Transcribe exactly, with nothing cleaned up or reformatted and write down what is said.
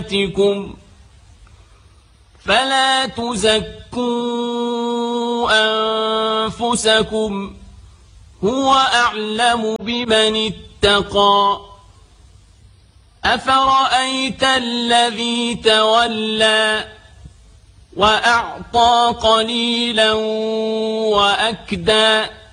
أنفسكم فلا تزكوا أنفسكم هو أعلم بمن اتقى. أفرأيت الذي تولى وأعطى قليلا وأكدى